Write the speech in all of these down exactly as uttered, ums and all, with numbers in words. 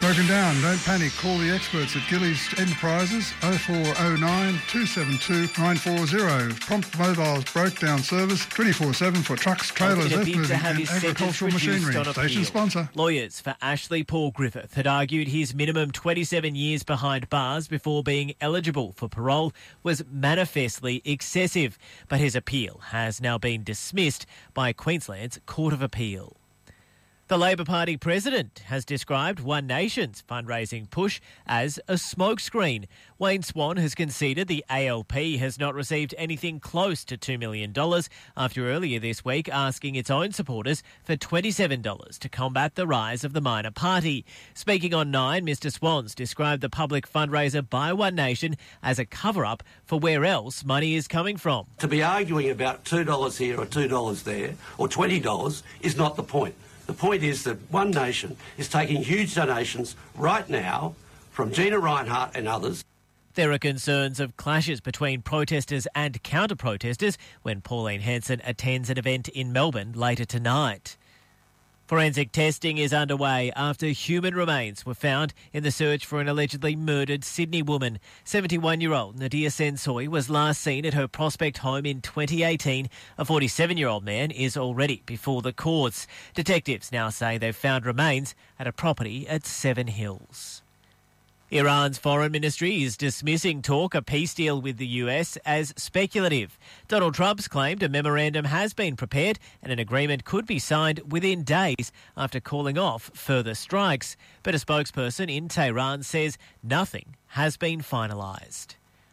Broken down, don't panic. Call the experts at Gillies Enterprises oh four oh nine, two seven two, nine four zero. Prompt Mobile's broke down service twenty-four seven for trucks, trailers, earth moving and agricultural machinery. Station sponsor. Lawyers for Ashley Paul Griffith had argued his minimum twenty-seven years behind bars before being eligible for parole was manifestly excessive, but his appeal has now been dismissed by Queensland's Court of Appeal. The Labor Party president has described One Nation's fundraising push as a smokescreen. Wayne Swan has conceded the A L P has not received anything close to two million dollars after earlier this week asking its own supporters for twenty-seven dollars to combat the rise of the minor party. Speaking on Nine, Mr Swans described the public fundraiser by One Nation as a cover-up for where else money is coming from. To be arguing about two dollars here or two dollars there or twenty dollars is not the point. The point is that One Nation is taking huge donations right now from Gina Rinehart and others. There are concerns of clashes between protesters and counter-protesters when Pauline Hanson attends an event in Melbourne later tonight. Forensic testing is underway after human remains were found in the search for an allegedly murdered Sydney woman. seventy-one-year-old Nadia Sensoy was last seen at her Prospect home in twenty eighteen. A forty-seven-year-old man is already before the courts. Detectives now say they've found remains at a property at Seven Hills. Iran's foreign ministry is dismissing talk a peace deal with the U S as speculative. Donald Trump's claimed a memorandum has been prepared and an agreement could be signed within days after calling off further strikes. But a spokesperson in Tehran says nothing has been finalised.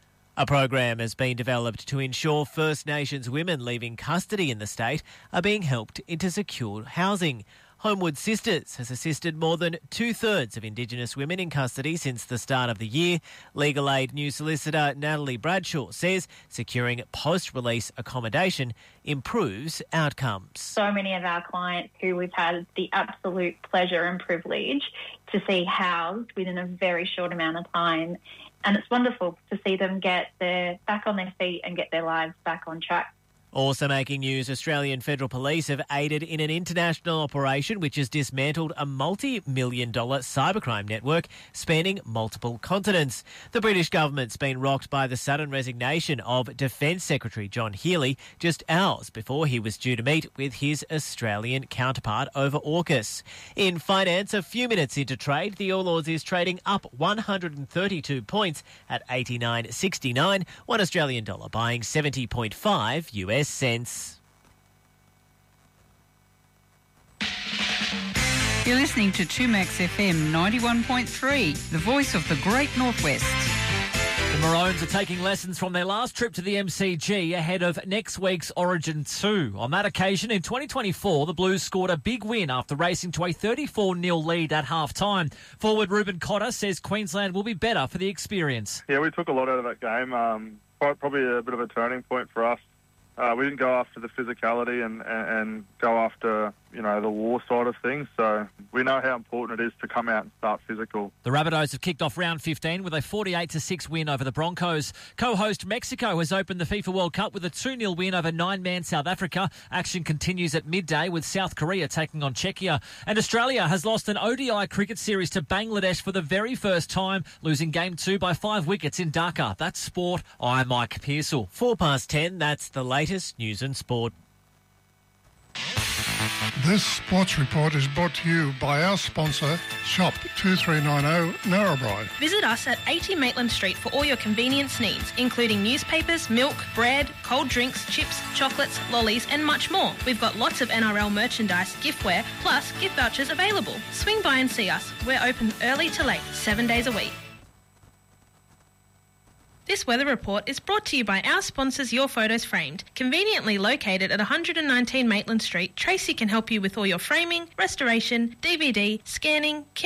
A program has been developed to ensure First Nations women leaving custody in the state are being helped into secure housing. Homewood Sisters has assisted more than two-thirds of Indigenous women in custody since the start of the year. Legal Aid new solicitor Natalie Bradshaw says securing post-release accommodation improves outcomes. So many of our clients who we've had the absolute pleasure and privilege to see housed within a very short amount of time. And it's wonderful to see them get their back on their feet and get their lives back on track. Also making news, Australian Federal Police have aided in an international operation which has dismantled a multi-million dollar cybercrime network spanning multiple continents. The British government's been rocked by the sudden resignation of Defence Secretary John Healey just hours before he was due to meet with his Australian counterpart over AUKUS. In finance, a few minutes into trade, the All Ords is trading up one hundred thirty-two points at eighty-nine sixty-nine, one Australian dollar buying seventy point five U S cents. You're listening to two Max F M ninety-one point three, the voice of the Great Northwest. The Maroons are taking lessons from their last trip to the M C G ahead of next week's Origin two. On that occasion, in twenty twenty-four, the Blues scored a big win after racing to a thirty-four nil lead at half-time. Forward Ruben Cotter says Queensland will be better for the experience. Yeah, we took a lot out of that game. Um, probably a bit of a turning point for us. Uh, we didn't go after the physicality and, and, and go after, you know, the war side of things. So we know how important it is to come out and start physical. The Rabbitohs have kicked off round fifteen with a forty-eight to six win over the Broncos. Co-host Mexico has opened the FIFA World Cup with a two nil win over nine-man South Africa. Action continues at midday with South Korea taking on Czechia. And Australia has lost an O D I cricket series to Bangladesh for the very first time, losing game two by five wickets in Dhaka. That's sport. I'm Mike Pearsall. Four past ten, that's the latest news and sport. This sports report is brought to you by our sponsor, Shop two three nine zero Narrabri. Visit us at eighty Maitland Street for all your convenience needs, including newspapers, milk, bread, cold drinks, chips, chocolates, lollies and much more. We've got lots of N R L merchandise, giftware, plus gift vouchers available. Swing by and see us. We're open early to late, seven days a week. This weather report is brought to you by our sponsors Your Photos Framed. Conveniently located at one hundred nineteen Maitland Street, Tracy can help you with all your framing, restoration, D V D, scanning,